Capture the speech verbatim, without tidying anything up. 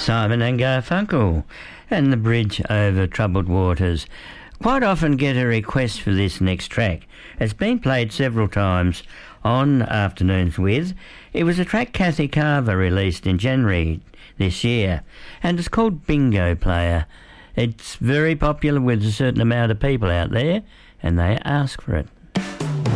Simon and Garfunkel and the Bridge Over Troubled Waters. Quite often get a request for this next track. It's been played several times on Afternoons With. It was a track Kathy Carver released in January this year, and it's called Bingo Player. It's very popular with a certain amount of people out there, and they ask for it.